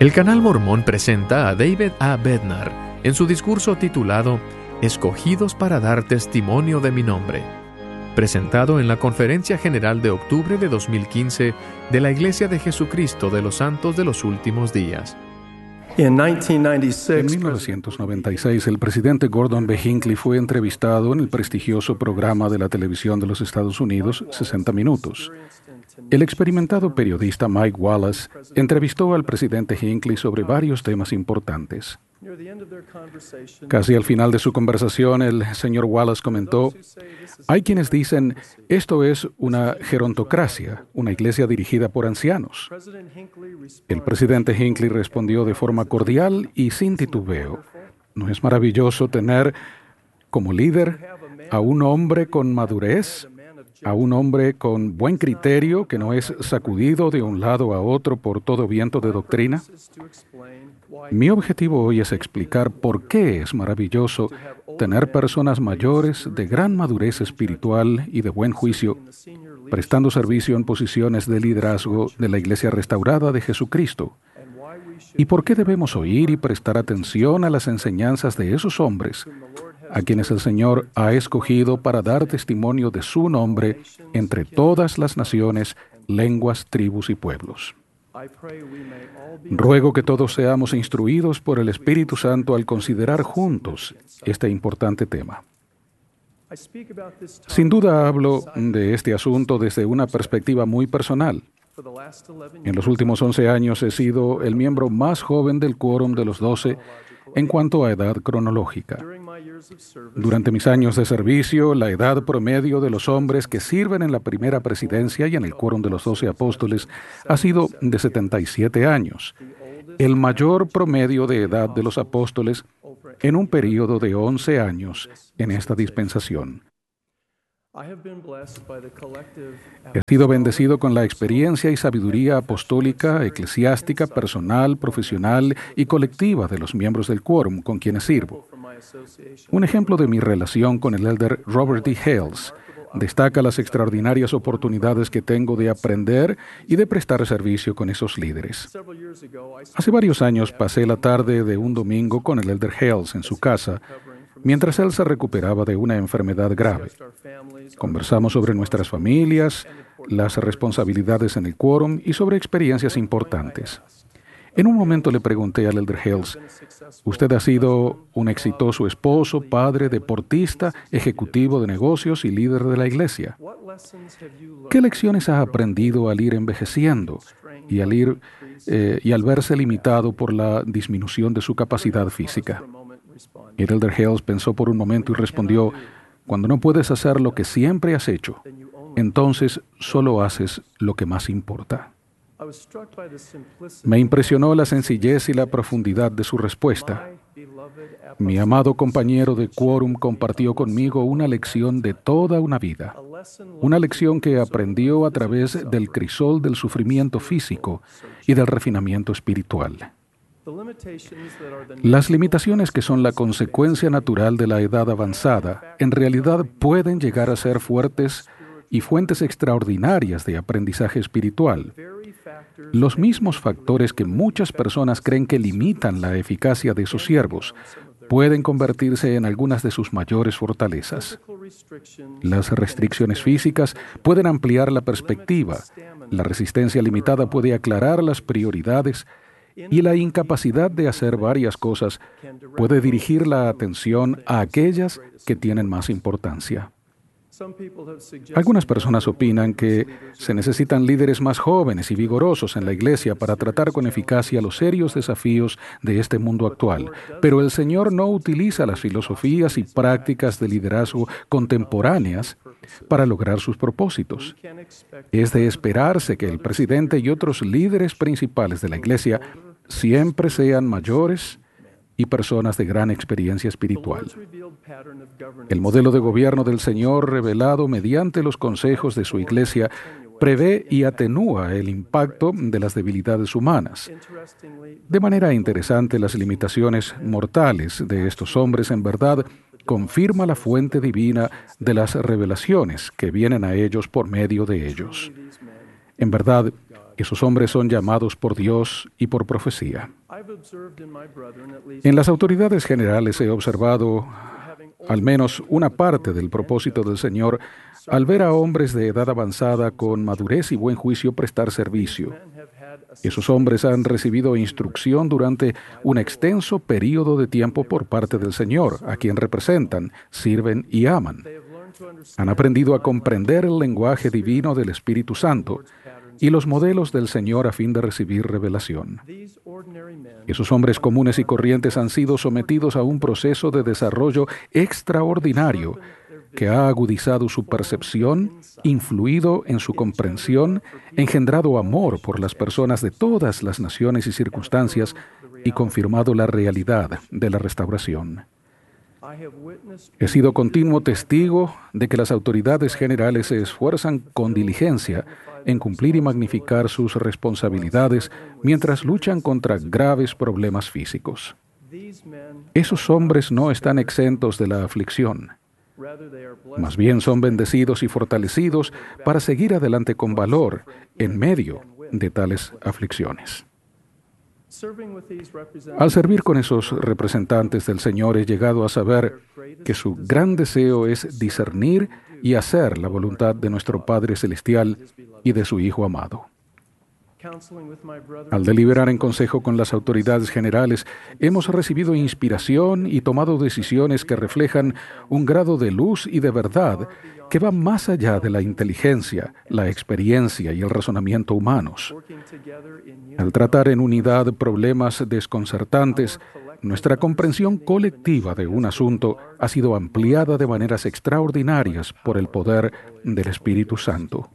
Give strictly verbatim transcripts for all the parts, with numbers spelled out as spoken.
El canal Mormón presenta a David A. Bednar en su discurso titulado Escogidos para dar testimonio de mi nombre, presentado en la Conferencia General de octubre de dos mil quince de la Iglesia de Jesucristo de los Santos de los Últimos Días. En mil novecientos noventa y seis, el presidente Gordon B. Hinckley fue entrevistado en el prestigioso programa de la televisión de los Estados Unidos, sesenta minutos. El experimentado periodista Mike Wallace entrevistó al presidente Hinckley sobre varios temas importantes. Casi al final de su conversación, el señor Wallace comentó: hay quienes dicen, esto es una gerontocracia, una iglesia dirigida por ancianos. El presidente Hinckley respondió de forma cordial y sin titubeo: ¿no es maravilloso tener como líder a un hombre con madurez, a un hombre con buen criterio que no es sacudido de un lado a otro por todo viento de doctrina? Mi objetivo hoy es explicar por qué es maravilloso tener personas mayores de gran madurez espiritual y de buen juicio, prestando servicio en posiciones de liderazgo de la Iglesia restaurada de Jesucristo, y por qué debemos oír y prestar atención a las enseñanzas de esos hombres, a quienes el Señor ha escogido para dar testimonio de su nombre entre todas las naciones, lenguas, tribus y pueblos. Ruego que todos seamos instruidos por el Espíritu Santo al considerar juntos este importante tema. Sin duda hablo de este asunto desde una perspectiva muy personal. En los últimos once años he sido el miembro más joven del quórum de los doce en cuanto a edad cronológica. Durante mis años de servicio, la edad promedio de los hombres que sirven en la primera presidencia y en el quórum de los doce apóstoles ha sido de setenta y siete años, el mayor promedio de edad de los apóstoles en un período de once años en esta dispensación. He sido bendecido con la experiencia y sabiduría apostólica, eclesiástica, personal, profesional y colectiva de los miembros del quórum con quienes sirvo. Un ejemplo de mi relación con el elder Robert D. Hales destaca las extraordinarias oportunidades que tengo de aprender y de prestar servicio con esos líderes. Hace varios años pasé la tarde de un domingo con el elder Hales en su casa, mientras él se recuperaba de una enfermedad grave. Conversamos sobre nuestras familias, las responsabilidades en el quórum y sobre experiencias importantes. En un momento le pregunté al elder Hales: usted ha sido un exitoso esposo, padre, deportista, ejecutivo de negocios y líder de la iglesia. ¿Qué lecciones ha aprendido al ir envejeciendo y al, ir, eh, y al verse limitado por la disminución de su capacidad física? El elder Hales pensó por un momento y respondió: cuando no puedes hacer lo que siempre has hecho, entonces solo haces lo que más importa. Me impresionó la sencillez y la profundidad de su respuesta. Mi amado compañero de quórum compartió conmigo una lección de toda una vida, una lección que aprendió a través del crisol del sufrimiento físico y del refinamiento espiritual. Las limitaciones que son la consecuencia natural de la edad avanzada, en realidad pueden llegar a ser fuertes y fuentes extraordinarias de aprendizaje espiritual. Los mismos factores que muchas personas creen que limitan la eficacia de sus siervos pueden convertirse en algunas de sus mayores fortalezas. Las restricciones físicas pueden ampliar la perspectiva, la resistencia limitada puede aclarar las prioridades y la incapacidad de hacer varias cosas puede dirigir la atención a aquellas que tienen más importancia. Algunas personas opinan que se necesitan líderes más jóvenes y vigorosos en la iglesia para tratar con eficacia los serios desafíos de este mundo actual, pero el Señor no utiliza las filosofías y prácticas de liderazgo contemporáneas para lograr sus propósitos. Es de esperarse que el presidente y otros líderes principales de la iglesia siempre sean mayores y personas de gran experiencia espiritual. El modelo de gobierno del Señor, revelado mediante los consejos de su iglesia, prevé y atenúa el impacto de las debilidades humanas. De manera interesante, las limitaciones mortales de estos hombres en verdad confirma la fuente divina de las revelaciones que vienen a ellos por medio de ellos. En verdad, Esos hombres son llamados por Dios y por profecía. En las autoridades generales he observado al menos una parte del propósito del Señor al ver a hombres de edad avanzada con madurez y buen juicio prestar servicio. Esos hombres han recibido instrucción durante un extenso período de tiempo por parte del Señor, a quien representan, sirven y aman. Han aprendido a comprender el lenguaje divino del Espíritu Santo y los modelos del Señor a fin de recibir revelación. Esos hombres comunes y corrientes han sido sometidos a un proceso de desarrollo extraordinario que ha agudizado su percepción, influido en su comprensión, engendrado amor por las personas de todas las naciones y circunstancias y confirmado la realidad de la restauración. He sido continuo testigo de que las autoridades generales se esfuerzan con diligencia en cumplir y magnificar sus responsabilidades mientras luchan contra graves problemas físicos. Esos hombres no están exentos de la aflicción. Más bien son bendecidos y fortalecidos para seguir adelante con valor en medio de tales aflicciones. Al servir con esos representantes del Señor, he llegado a saber que su gran deseo es discernir y hacer la voluntad de nuestro Padre Celestial y de su Hijo amado. Al deliberar en consejo con las autoridades generales, hemos recibido inspiración y tomado decisiones que reflejan un grado de luz y de verdad que va más allá de la inteligencia, la experiencia y el razonamiento humanos. Al tratar en unidad problemas desconcertantes, nuestra comprensión colectiva de un asunto ha sido ampliada de maneras extraordinarias por el poder del Espíritu Santo.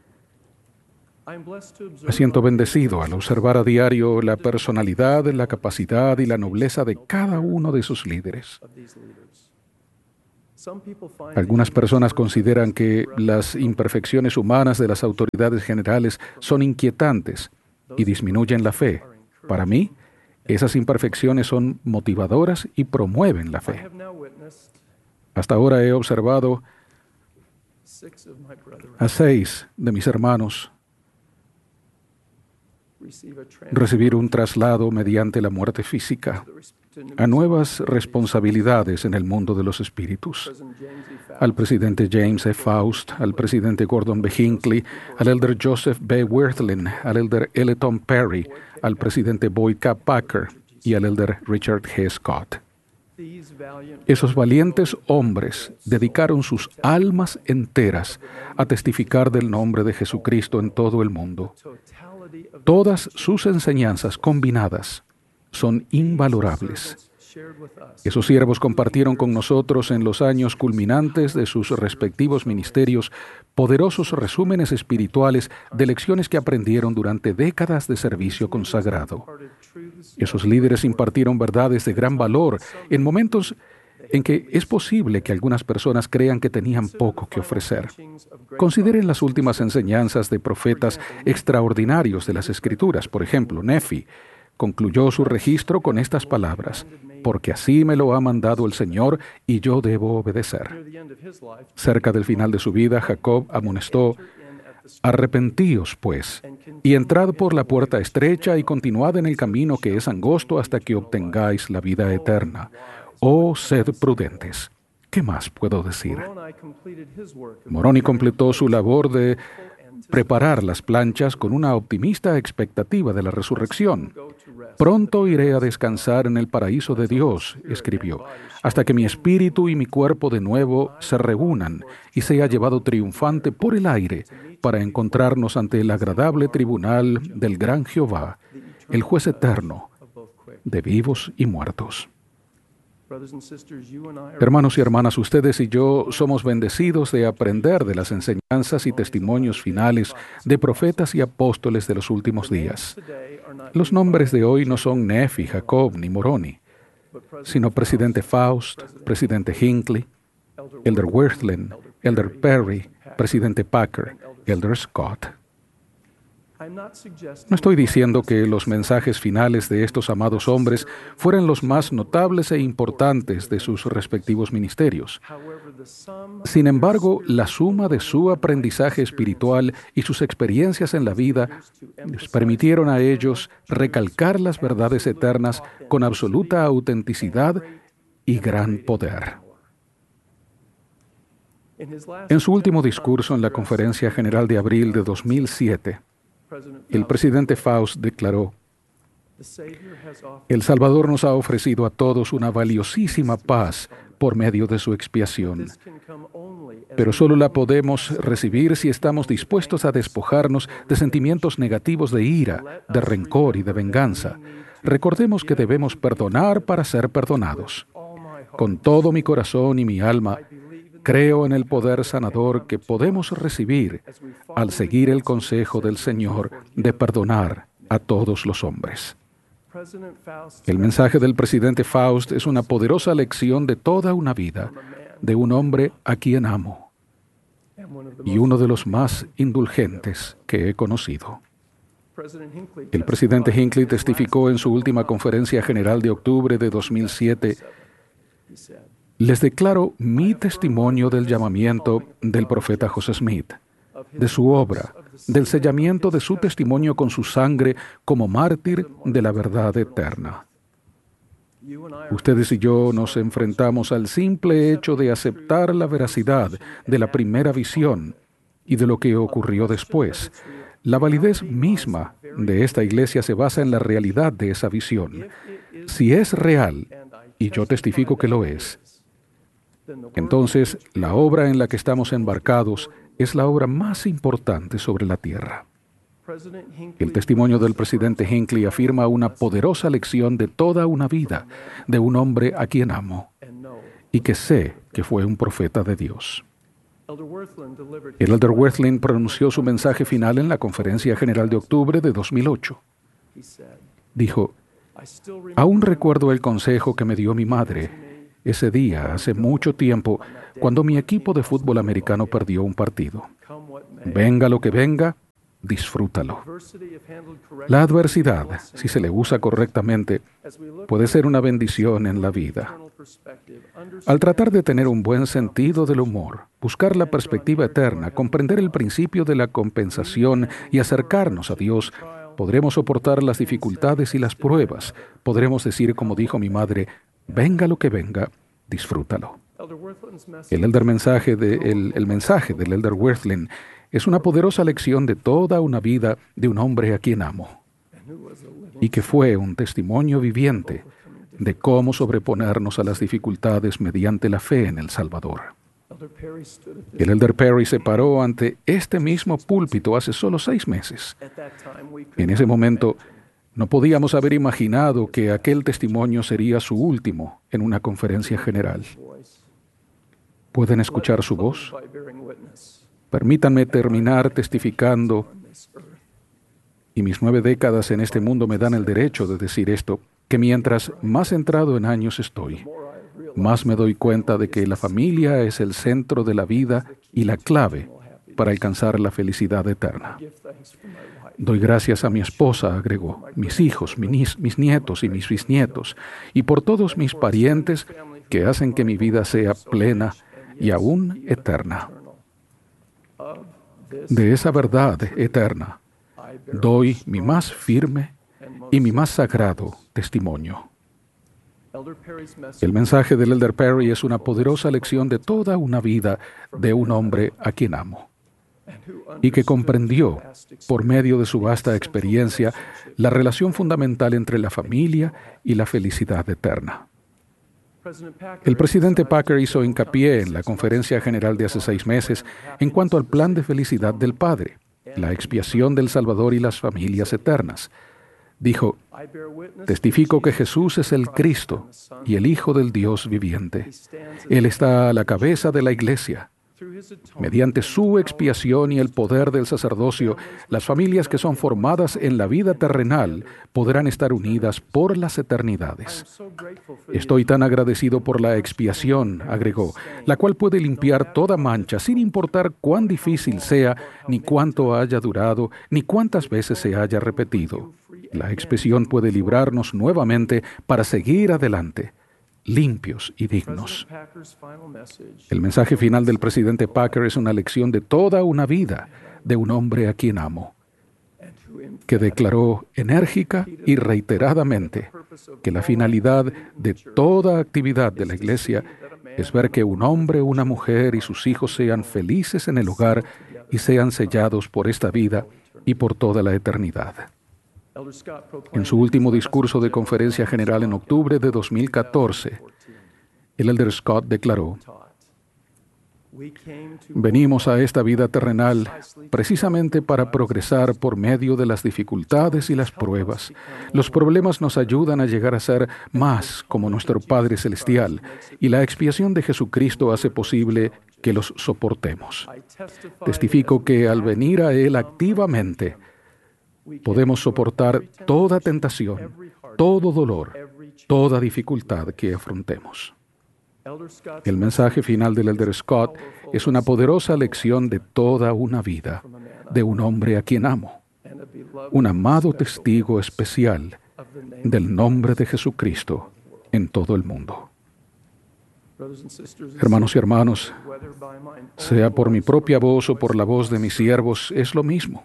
Me siento bendecido al observar a diario la personalidad, la capacidad y la nobleza de cada uno de sus líderes. Algunas personas consideran que las imperfecciones humanas de las autoridades generales son inquietantes y disminuyen la fe. Para mí, esas imperfecciones son motivadoras y promueven la fe. Hasta ahora he observado a seis de mis hermanos recibir un traslado mediante la muerte física a nuevas responsabilidades en el mundo de los espíritus. Al presidente James E. Faust, al presidente Gordon B. Hinckley, al elder Joseph B. Wirthlin, al elder L. Tom Perry, al presidente Boyd K. Packer y al elder Richard G. Scott. Esos valientes hombres dedicaron sus almas enteras a testificar del nombre de Jesucristo en todo el mundo. Todas sus enseñanzas combinadas son invalorables. Esos siervos compartieron con nosotros en los años culminantes de sus respectivos ministerios poderosos resúmenes espirituales de lecciones que aprendieron durante décadas de servicio consagrado. Esos líderes impartieron verdades de gran valor en momentos en que es posible que algunas personas crean que tenían poco que ofrecer. Consideren las últimas enseñanzas de profetas extraordinarios de las Escrituras. Por ejemplo, Nefi concluyó su registro con estas palabras: porque así me lo ha mandado el Señor y yo debo obedecer. Cerca del final de su vida, Jacob amonestó: arrepentíos, pues, y entrad por la puerta estrecha y continuad en el camino que es angosto hasta que obtengáis la vida eterna. Oh, sed prudentes. ¿Qué más puedo decir? Moroni completó su labor de preparar las planchas con una optimista expectativa de la resurrección. Pronto iré a descansar en el paraíso de Dios, escribió, hasta que mi espíritu y mi cuerpo de nuevo se reúnan y sea llevado triunfante por el aire para encontrarnos ante el agradable tribunal del gran Jehová, el juez eterno de vivos y muertos. Hermanos y hermanas, ustedes y yo somos bendecidos de aprender de las enseñanzas y testimonios finales de profetas y apóstoles de los últimos días. Los nombres de hoy no son Nefi, Jacob ni Moroni, sino presidente Faust, presidente Hinckley, elder Wirthlin, elder Perry, presidente Packer, elder Scott. No estoy diciendo que los mensajes finales de estos amados hombres fueran los más notables e importantes de sus respectivos ministerios. Sin embargo, la suma de su aprendizaje espiritual y sus experiencias en la vida les permitieron a ellos recalcar las verdades eternas con absoluta autenticidad y gran poder. En su último discurso en la Conferencia General de abril de dos mil siete, el presidente Faust declaró: El Salvador nos ha ofrecido a todos una valiosísima paz por medio de su expiación, pero solo la podemos recibir si estamos dispuestos a despojarnos de sentimientos negativos de ira, de rencor y de venganza. Recordemos que debemos perdonar para ser perdonados. Con todo mi corazón y mi alma, creo en el poder sanador que podemos recibir al seguir el consejo del Señor de perdonar a todos los hombres. El mensaje del presidente Faust es una poderosa lección de toda una vida, de un hombre a quien amo, y uno de los más indulgentes que he conocido. El presidente Hinckley testificó en su última conferencia general de octubre de dos mil siete: Les declaro mi testimonio del llamamiento del profeta José Smith, de su obra, del sellamiento de su testimonio con su sangre como mártir de la verdad eterna. Ustedes y yo nos enfrentamos al simple hecho de aceptar la veracidad de la primera visión y de lo que ocurrió después. La validez misma de esta iglesia se basa en la realidad de esa visión. Si es real, y yo testifico que lo es, entonces la obra en la que estamos embarcados es la obra más importante sobre la tierra. El testimonio del presidente Hinckley afirma una poderosa lección de toda una vida, de un hombre a quien amo, y que sé que fue un profeta de Dios. El elder Worthling pronunció su mensaje final en la Conferencia General de octubre de dos mil ocho. Dijo: Aún recuerdo el consejo que me dio mi madre ese día, hace mucho tiempo, cuando mi equipo de fútbol americano perdió un partido. Venga lo que venga, disfrútalo. La adversidad, si se le usa correctamente, puede ser una bendición en la vida. Al tratar de tener un buen sentido del humor, buscar la perspectiva eterna, comprender el principio de la compensación y acercarnos a Dios, podremos soportar las dificultades y las pruebas. Podremos decir, como dijo mi madre: venga lo que venga, disfrútalo. El elder mensaje de, el, el mensaje del elder Worthling es una poderosa lección de toda una vida de un hombre a quien amo, y que fue un testimonio viviente de cómo sobreponernos a las dificultades mediante la fe en el Salvador. El elder Perry se paró ante este mismo púlpito hace solo seis meses. En ese momento, no podíamos haber imaginado que aquel testimonio sería su último en una conferencia general. ¿Pueden escuchar su voz? Permítanme terminar testificando, y mis nueve décadas en este mundo me dan el derecho de decir esto, que mientras más entrado en años estoy, más me doy cuenta de que la familia es el centro de la vida y la clave para alcanzar la felicidad eterna. Doy gracias a mi esposa, agregó, mis hijos, mis, mis nietos y mis bisnietos, y por todos mis parientes que hacen que mi vida sea plena y aún eterna. De esa verdad eterna, doy mi más firme y mi más sagrado testimonio. El mensaje del elder Perry es una poderosa lección de toda una vida de un hombre a quien amo, y que comprendió, por medio de su vasta experiencia, la relación fundamental entre la familia y la felicidad eterna. El presidente Packer hizo hincapié en la conferencia general de hace seis meses en cuanto al plan de felicidad del Padre, la expiación del Salvador y las familias eternas. Dijo: testifico que Jesús es el Cristo y el Hijo del Dios viviente. Él está a la cabeza de la Iglesia. Mediante su expiación y el poder del sacerdocio, las familias que son formadas en la vida terrenal podrán estar unidas por las eternidades. Estoy tan agradecido por la expiación, agregó, la cual puede limpiar toda mancha sin importar cuán difícil sea, ni cuánto haya durado, ni cuántas veces se haya repetido. La expiación puede librarnos nuevamente para seguir adelante. limpios y dignos. El mensaje final del presidente Packer es una lección de toda una vida de un hombre a quien amo, que declaró enérgica y reiteradamente que la finalidad de toda actividad de la Iglesia es ver que un hombre, una mujer y sus hijos sean felices en el hogar y sean sellados por esta vida y por toda la eternidad. En su último discurso de conferencia general en octubre de dos mil catorce, el elder Scott declaró: venimos a esta vida terrenal precisamente para progresar por medio de las dificultades y las pruebas. Los problemas nos ayudan a llegar a ser más como nuestro Padre Celestial, y la expiación de Jesucristo hace posible que los soportemos. Testifico que al venir a Él activamente, podemos soportar toda tentación, todo dolor, toda dificultad que afrontemos. El mensaje final del elder Scott es una poderosa lección de toda una vida, de un hombre a quien amo, un amado testigo especial del nombre de Jesucristo en todo el mundo. Hermanos y hermanos, sea por mi propia voz o por la voz de mis siervos, es lo mismo.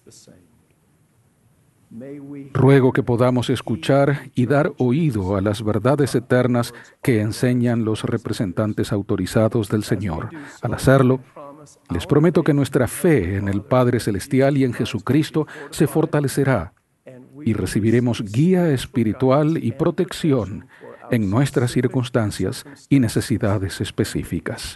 Ruego que podamos escuchar y dar oído a las verdades eternas que enseñan los representantes autorizados del Señor. Al hacerlo, les prometo que nuestra fe en el Padre Celestial y en Jesucristo se fortalecerá y recibiremos guía espiritual y protección en nuestras circunstancias y necesidades específicas.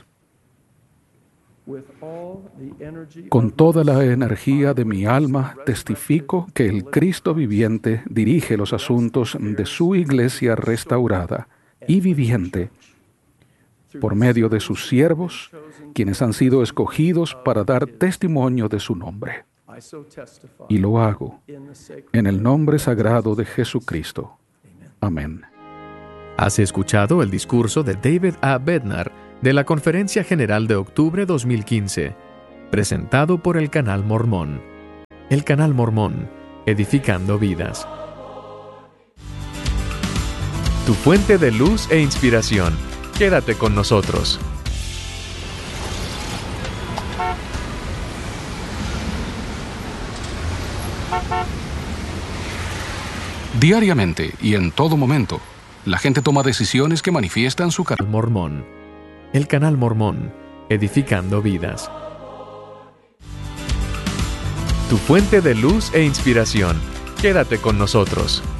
Con toda la energía de mi alma, testifico que el Cristo viviente dirige los asuntos de su iglesia restaurada y viviente por medio de sus siervos, quienes han sido escogidos para dar testimonio de su nombre. Y lo hago en el nombre sagrado de Jesucristo. Amén. Has escuchado el discurso de David A. Bednar de la Conferencia General de Octubre dos mil quince, presentado por el Canal Mormón. El Canal Mormón, edificando vidas. Tu fuente de luz e inspiración. Quédate con nosotros. Diariamente y en todo momento, la gente toma decisiones que manifiestan su carácter. Mormón. El Canal Mormón, edificando vidas. Tu fuente de luz e inspiración. Quédate con nosotros.